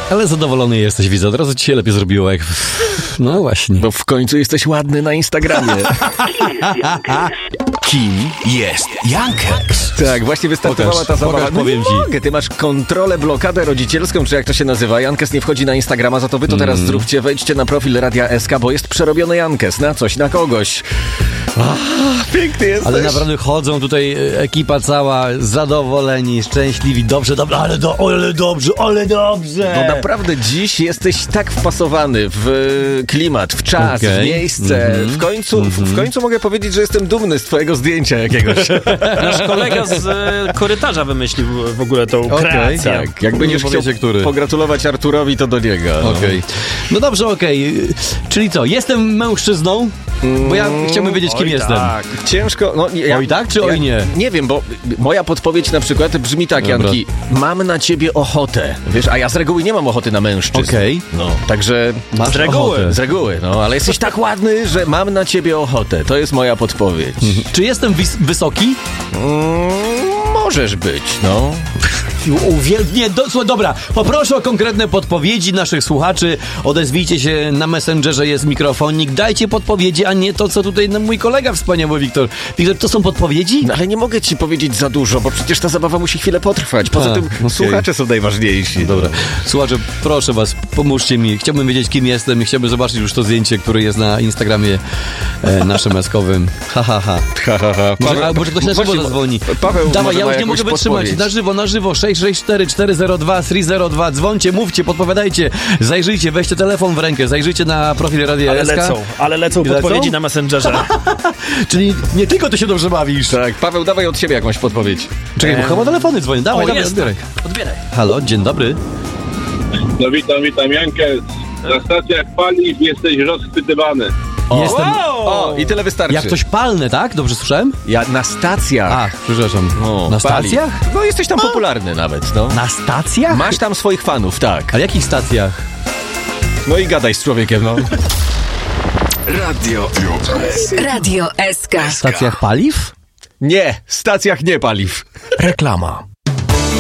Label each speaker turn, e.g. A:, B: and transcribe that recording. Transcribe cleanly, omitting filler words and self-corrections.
A: Ale zadowolony jesteś, widzę. Od razu ci się lepiej zrobiło, jak... No właśnie.
B: Bo w końcu jesteś ładny na Instagramie.
C: Kim jest Jankeks?
B: Tak, właśnie wystartowała ta zabawa.
A: Pokaż, powiem ci.
B: Mogę, ty masz kontrolę, blokadę rodzicielską, czy jak to się nazywa. Jankes nie wchodzi na Instagrama, za to wy to teraz zróbcie, wejdźcie na profil Radia SK, bo jest przerobiony Jankes na coś, na kogoś. Piękny jesteś.
A: Ale naprawdę chodzą tutaj ekipa cała, zadowoleni, szczęśliwi, dobrze, ale dobrze.
B: No naprawdę dziś jesteś tak wpasowany w klimat, w czas, w miejsce. W końcu mogę powiedzieć, że jestem dumny z twojego zdjęcia jakiegoś.
D: Nasz kolega z korytarza wymyślił w ogóle tą kreację.
B: Tak, jak będziesz chciał pogratulować Arturowi, to do niego.
A: Okej. No dobrze, Czyli co, jestem mężczyzną? Bo ja chciałbym wiedzieć, kim jestem.
B: Tak, ciężko. No,
A: Oj tak, czy oj nie?
B: Nie wiem, bo moja podpowiedź na przykład brzmi tak,
A: Dobra.
B: Janki. Mam na ciebie ochotę. Wiesz, a ja z reguły nie mam ochoty na mężczyzn.
A: Okej.
B: No, także...
A: Masz
D: Z reguły.
A: ochotę.
B: Z reguły, no, ale jesteś tak ładny, że mam na ciebie ochotę. To jest moja podpowiedź.
A: Czy jestem wysoki?
B: Możesz być, no.
A: Słuchaj, dobra, poproszę o konkretne podpowiedzi naszych słuchaczy. Odezwijcie się na Messengerze, jest mikrofonik. Dajcie podpowiedzi, a nie to, co tutaj mój kolega wspaniały Wiktor. Wiktor, to są podpowiedzi?
B: No, ale nie mogę ci powiedzieć za dużo, bo przecież ta zabawa musi chwilę potrwać. Poza tym słuchacze są najważniejsi.
A: Dobra. Słuchacze, proszę was, pomóżcie mi. Chciałbym wiedzieć, kim jestem i chciałbym zobaczyć już to zdjęcie, które jest na Instagramie naszym eskowym. Może ktoś na żywo zadzwoni.
B: Paweł,
A: dawaj, ja już nie mogę wytrzymać. Na żywo, 664-402-302. Dzwońcie, mówcie, podpowiadajcie. Zajrzyjcie, weźcie telefon w rękę, zajrzyjcie na profil Radia SK.
D: Ale lecą podpowiedzi na Messengerze.
A: Czyli nie tylko ty się dobrze bawisz.
B: Tak, Paweł, dawaj od siebie jakąś podpowiedź.
A: Czekaj, bo chyba telefony dzwonią. Dawaj, odbieraj. Halo, dzień dobry.
E: No witam, Jankes. Na stacjach paliw jesteś rozchwytywany.
A: Jestem...
B: O, i tyle wystarczy.
A: Jak coś palne, tak? Dobrze słyszałem?
B: Ja na stacjach.
A: Ach, przepraszam. Na
B: pali.
A: stacjach?
B: No jesteś tam popularny nawet, no.
A: Na stacjach?
B: Masz tam swoich fanów, tak.
A: A jakich stacjach?
B: No i gadaj z człowiekiem, no.
C: Radio SK.
A: W stacjach paliw?
B: Nie, stacjach nie paliw.
C: Reklama.